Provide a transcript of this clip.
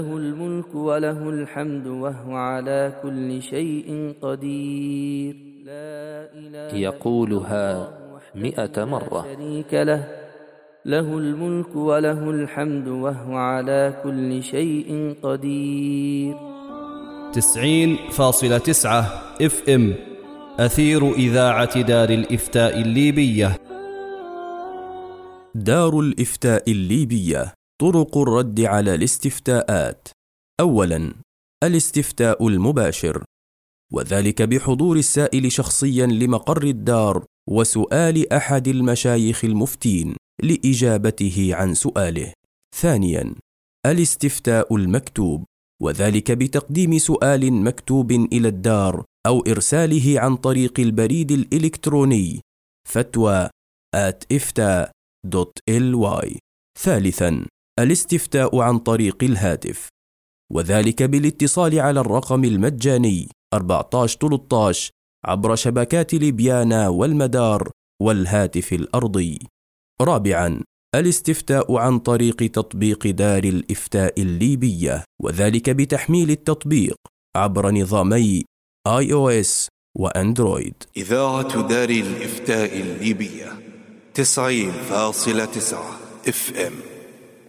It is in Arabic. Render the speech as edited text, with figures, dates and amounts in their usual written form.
له الملك وله الحمد وهو على كل شيء قدير. لا إله يقولها 100 مرة. شريك له. له الملك وله الحمد وهو على كل شيء قدير. 90.9 FM أثير إذاعة دار الإفتاء الليبية. دار الإفتاء الليبية. طرق الرد على الاستفتاءات. أولا، الاستفتاء المباشر، وذلك بحضور السائل شخصيا لمقر الدار وسؤال أحد المشايخ المفتين لإجابته عن سؤاله. ثانيا، الاستفتاء المكتوب، وذلك بتقديم سؤال مكتوب إلى الدار أو إرساله عن طريق البريد الإلكتروني fatwa@ifta.ly. ثالثا، الاستفتاء عن طريق الهاتف، وذلك بالاتصال على الرقم المجاني 1413 عبر شبكات ليبيانا والمدار والهاتف الأرضي. رابعا، الاستفتاء عن طريق تطبيق دار الإفتاء الليبية، وذلك بتحميل التطبيق عبر نظامي iOS وأندرويد. إذاعة دار الإفتاء الليبية 90.9 FM.